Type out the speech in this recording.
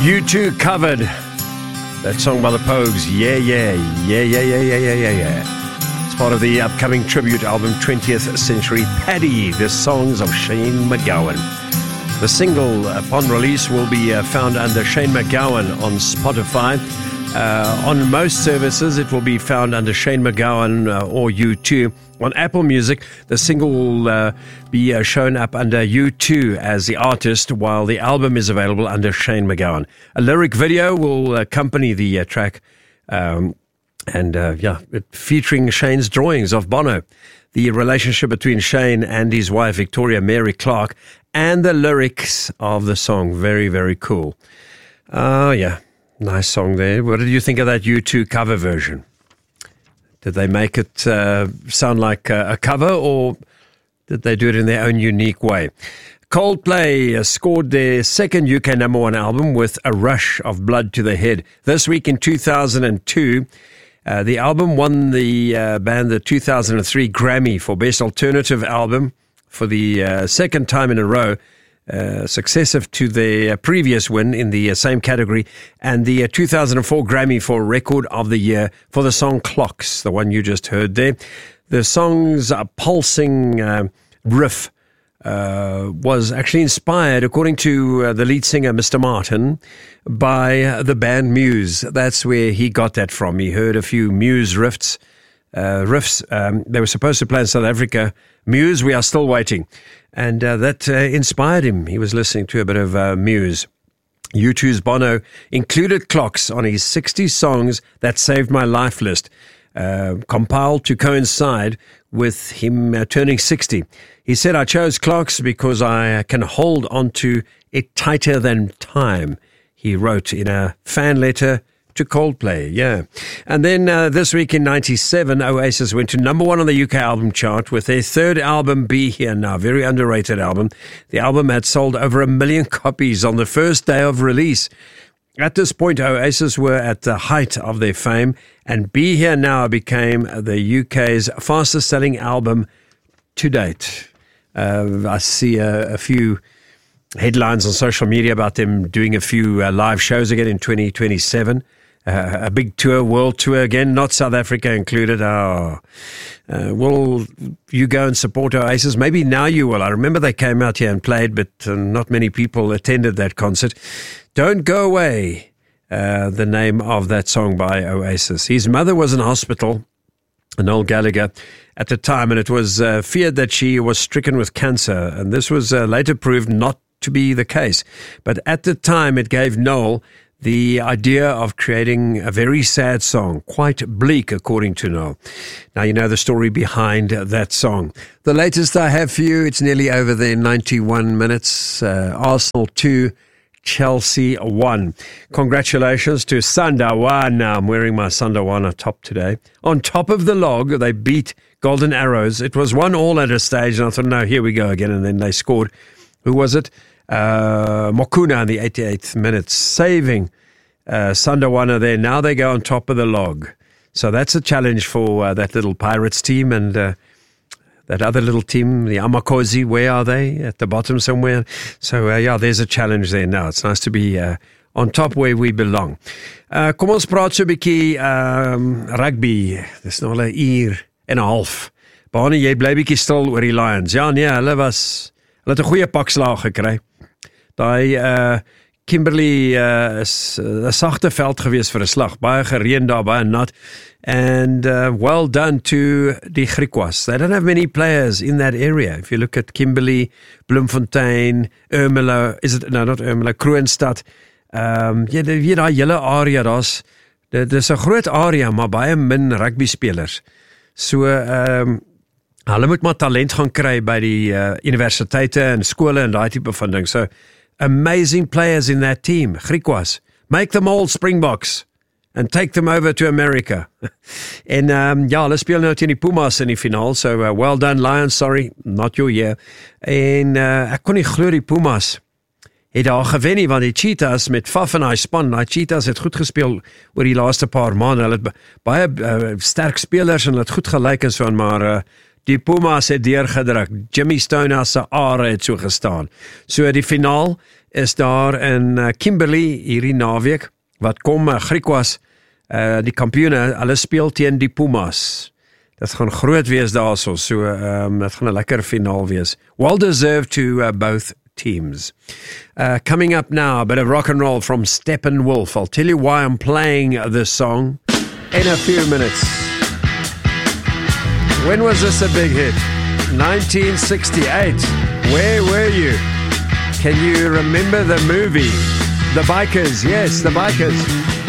U2 covered that song by the Pogues, Yeah. It's part of the upcoming tribute album 20th Century Paddy, the songs of Shane MacGowan. The single upon release will be found under Shane MacGowan on Spotify. On most services, it will be found under Shane MacGowan or U2. On Apple Music, the single will be shown up under U2 as the artist, while the album is available under Shane MacGowan. A lyric video will accompany the track, featuring Shane's drawings of Bono, the relationship between Shane and his wife, Victoria Mary Clark, and the lyrics of the song. Very, very cool. Nice song there. What did you think of that U2 cover version? Did they make it sound like a cover, or did they do it in their own unique way? Coldplay scored their second UK number one album with A Rush of Blood to the Head. This week in 2002, the album won the band the 2003 Grammy for Best Alternative Album for the second time in a row, successive to their previous win in the same category, and the 2004 Grammy for Record of the Year for the song Clocks, the one you just heard there. The song's pulsing riff was actually inspired, according to the lead singer, Mr. Martin, by the band Muse. That's where he got that from. He heard a few Muse riffs. They were supposed to play in South Africa. Muse, we are still waiting. And that inspired him. He was listening to a bit of Muse. U2's Bono included Clocks on his 60 Songs That Saved My Life list, compiled to coincide with him turning 60. He said, I chose Clocks because I can hold on to it tighter than time, he wrote in a fan letter to Coldplay, yeah. And then this week in 97, Oasis went to number one on the UK album chart with their third album, Be Here Now, very underrated album. The album had sold over 1 million copies on the first day of release. At this point, Oasis were at the height of their fame, and Be Here Now became the UK's fastest selling album to date. I see a few headlines on social media about them doing a few live shows again in 2027. A big tour, world tour again, not South Africa included. Will you go and support Oasis? Maybe now you will. I remember they came out here and played, but not many people attended that concert. Don't Go Away, the name of that song by Oasis. His mother was in hospital, Noel Gallagher, at the time, and it was feared that she was stricken with cancer, and this was later proved not to be the case. But at the time, it gave Noel the idea of creating a very sad song, quite bleak, according to Noel. Now, you know the story behind that song. The latest I have for you, it's nearly over there, 91 minutes. Arsenal 2, Chelsea 1. Congratulations to Sandawana. I'm wearing my Sandawana top today. On top of the log, they beat Golden Arrows. It was 1-1 at a stage, and I thought, no, here we go again, and then they scored. Who was it? Mokuna in the 88th minute, saving Sandawana there. Now they go on top of the log. So that's a challenge for that little Pirates team, and that other little team, the Amakosi, where are they? At the bottom somewhere. So, there's a challenge there now. It's nice to be on top where we belong. Kom ons praat so 'n bietjie rugby. Dis nou al 'n uur en 'n half. Baanie, jy bly bietjie stil oor die Lions. Ja, nee, hulle het 'n goeie pak slaag gekry. Daai Kimberley is 'n sagte veld gewees vir 'n slag. Baie gereën daar, baie nat. And well done to die Griquas. They don't have many players in that area. If you look at Kimberley, Bloemfontein, Ermelo, not Ermelo, Kroonstad. Daai hele area, dis 'n groot area, maar baie min rugby spelers. So, hulle moet maar talent gaan kry by die universiteite en skole en daai tipe van ding. So, amazing players in that team, Griquas. Make them all Springboks and take them over to America. En hulle speel nou teen die Pumas in die finaal. So, well done Lions, sorry, not your year. En ek kon nie glo die Pumas het daar gewen nie, want die Cheetahs met Faf en hy span, die Cheetahs het goed gespeel oor die laaste paar maande. Hulle het baie sterk spelers en hulle het goed gelyk en so, maar die Pumas het deurgedruk. Jimmy Stone se are het so gestaan. So die finaal is daar in Kimberley hierdie naweek, wat kom Griquas, die kampioene, hulle speel teen die Pumas. Dit gaan groot wees daarso, so dit gaan 'n lekker finaal wees. Well deserved to both teams. Coming up now, a bit of rock and roll from Steppenwolf. I'll tell you why I'm playing this song in a few minutes. When was this a big hit? 1968. Where were you? Can you remember the movie? The Bikers, yes, the Bikers.